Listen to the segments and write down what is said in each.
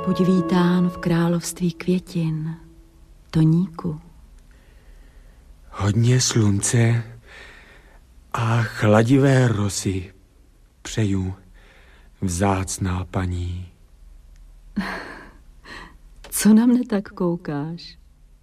Buď vítán v království květin, Toníku. Hodně slunce a chladivé rosy přeju, vzácná paní. Co na mne tak koukáš?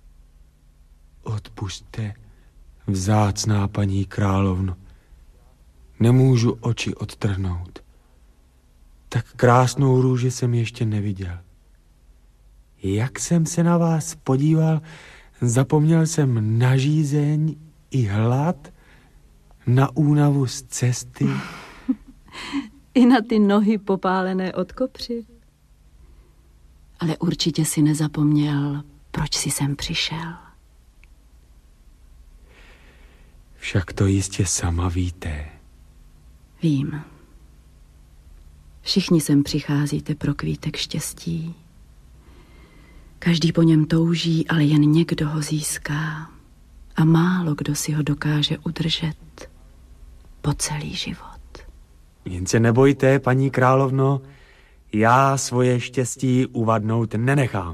Odpusťte, vzácná paní královno. Nemůžu oči odtrhnout. Tak krásnou růži jsem ještě neviděl. Jak jsem se na vás podíval, zapomněl jsem na žízeň i hlad, na únavu z cesty. I na ty nohy popálené od kopři. Ale určitě si nezapomněl, proč si sem přišel. Však to jistě sama víte. Vím. Všichni sem přicházíte pro kvítek štěstí. Každý po něm touží, ale jen někdo ho získá. A málo kdo si ho dokáže udržet po celý život. Jen se nebojte, paní královno, já svoje štěstí uvadnout nenechám.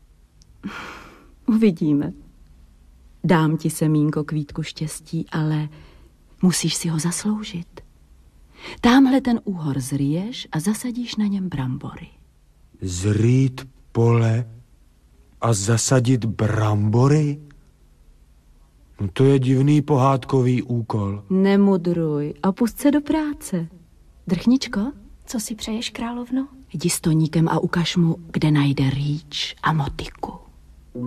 Uvidíme. Dám ti semínko kvítku štěstí, ale musíš si ho zasloužit. Támhle ten úhor zryješ a zasadíš na něm brambory. Zrýt pole a zasadit brambory? No to je divný pohádkový úkol. Nemudruj a pust se do práce. Drchničko? Co si přeješ, královno? Jdi s Toníkem a ukaž mu, kde najde rýč a motiku.